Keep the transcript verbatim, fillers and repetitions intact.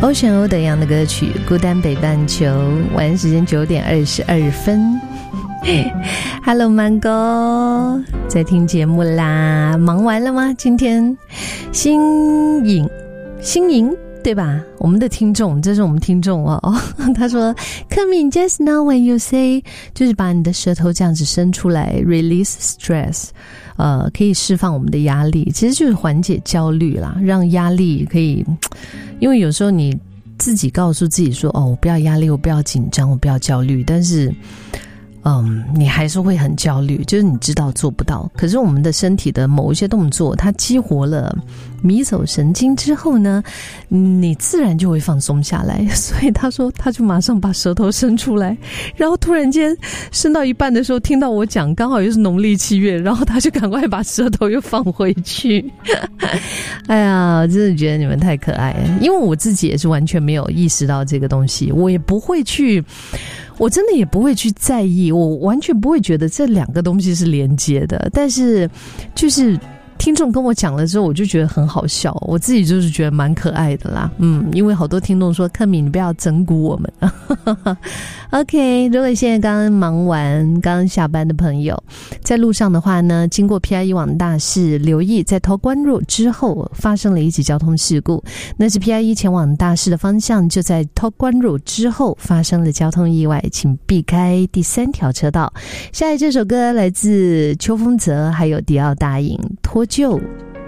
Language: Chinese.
Ocean O 的样的歌曲《孤单北半球》，晚上时间九点二十二分。Hello 曼哥，在听节目啦？忙完了吗？今天新颖新颖对吧？我们的听众，这是我们听众哦。他说 Come in just now when you say， 就是把你的舌头这样子伸出来 release stress， 呃，可以释放我们的压力，其实就是缓解焦虑啦，让压力可以，因为有时候你自己告诉自己说哦，我不要压力，我不要紧张，我不要焦虑，但是嗯，你还是会很焦虑，就是你知道做不到，可是我们的身体的某一些动作它激活了迷走神经之后呢，你自然就会放松下来。所以他说他就马上把舌头伸出来，然后突然间伸到一半的时候听到我讲刚好又是农历七月，然后他就赶快把舌头又放回去。哎呀，真的觉得你们太可爱了，因为我自己也是完全没有意识到这个东西，我也不会去，我真的也不会去在意，我完全不会觉得这两个东西是连接的，但是就是听众跟我讲了之后，我就觉得很好笑，我自己就是觉得蛮可爱的啦。嗯，因为好多听众说克敏你不要整蛊我们。OK， 如果现在刚刚忙完刚刚下班的朋友在路上的话呢，经过 P I E 往大市，留意在头关路之后发生了一起交通事故，那是 P I E 前往大市的方向，就在头关路之后发生了交通意外，请避开第三条车道。下一这首歌来自邱锋泽还有迪奥大影，脱臼。